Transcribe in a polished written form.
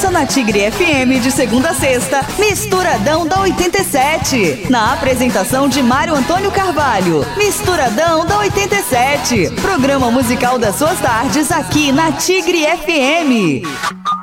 Ouça na Tigre FM de segunda a sexta, Misturadão da 87. Na apresentação de Mário Antônio Carvalho. Misturadão da 87. Programa musical das suas tardes aqui na Tigre FM.